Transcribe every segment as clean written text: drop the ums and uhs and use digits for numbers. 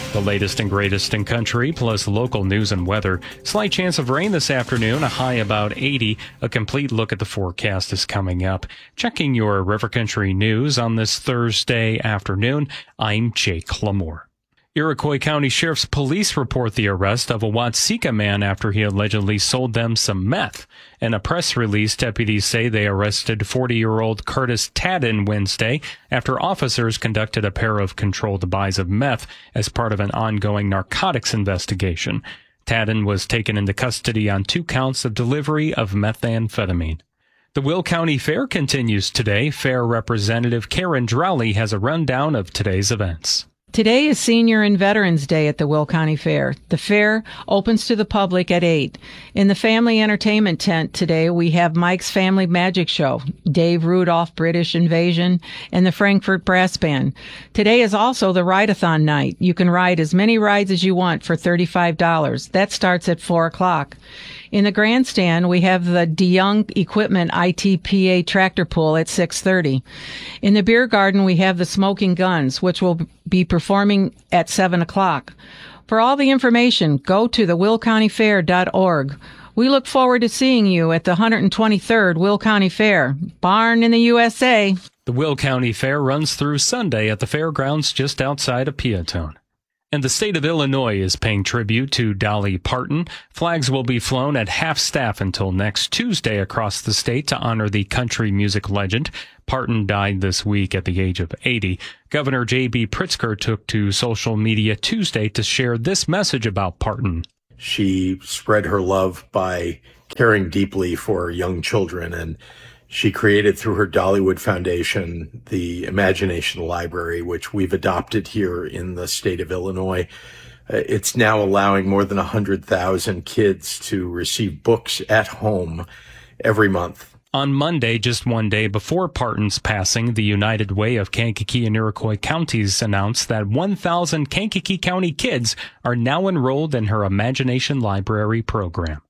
The latest and greatest in country, plus local news and weather. Slight chance of rain this afternoon, a high about 80. A complete look at the forecast is coming up. Checking your River Country news on this Thursday afternoon, I'm Jake Lamore. Iroquois County Sheriff's Police report the arrest of a Watseka man after he allegedly sold them some meth. In a press release, deputies say they arrested 40-year-old Curtis Tadden Wednesday after officers conducted a pair of controlled buys of meth as part of an ongoing narcotics investigation. Tadden was taken into custody on 2 counts of delivery of methamphetamine. The Will County Fair continues today. Fair Representative Karen Drowley has a rundown of today's events. Today is Senior and Veterans Day at the Will County Fair. The fair opens to the public at 8. In the family entertainment tent today, we have Mike's Family Magic Show, Dave Rudolph British Invasion, and the Frankfurt Brass Band. Today is also the Ride-a-thon night. You can ride as many rides as you want for $35. That starts at 4 o'clock. In the grandstand, we have the DeYoung Equipment ITPA tractor pull at 6:30. In the beer garden, we have the Smoking Guns, which will be performing at 7 o'clock. For all the information, go to thewillcountyfair.org. We look forward to seeing you at the 123rd Will County Fair, barn in the USA. The Will County Fair runs through Sunday at the fairgrounds just outside of Peatone. And the state of Illinois is paying tribute to Dolly Parton. Flags will be flown at half-staff until next Tuesday across the state to honor the country music legend. Parton died this week at the age of 80. Governor J.B. Pritzker took to social media Tuesday to share this message about Parton. She spread her love by caring deeply for young children, and she created through her Dollywood Foundation the Imagination Library, which we've adopted here in the state of Illinois. It's now allowing more than 100,000 kids to receive books at home every month. On Monday, just one day before Parton's passing, the United Way of Kankakee and Iroquois counties announced that 1,000 Kankakee County kids are now enrolled in her Imagination Library program.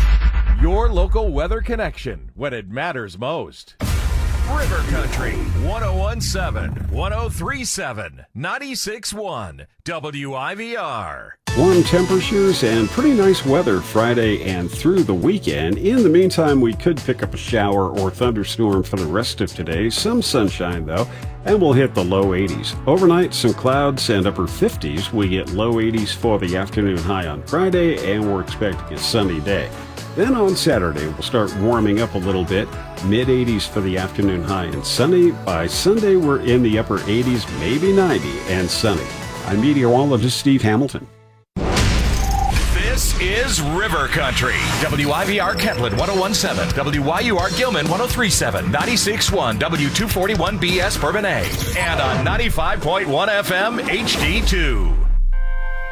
Your local weather connection when it matters most. River Country 1017, 1037, 96.1 WIVR. Warm temperatures and pretty nice weather Friday and through the weekend. In the meantime, we could pick up a shower or thunderstorm for the rest of today. Some sunshine, though, and we'll hit the low 80s. Overnight, some clouds and upper 50s. We get low 80s for the afternoon high on Friday, and we're expecting a sunny day. Then on Saturday, we'll start warming up a little bit. Mid-80s for the afternoon high and sunny. By Sunday, we're in the upper 80s, maybe 90, and sunny. I'm meteorologist Steve Hamilton. This is River Country. WIVR Kentland 1017, WYUR Gilman 1037, 96.1 W241B Bourbonnais, and on 95.1 FM HD2.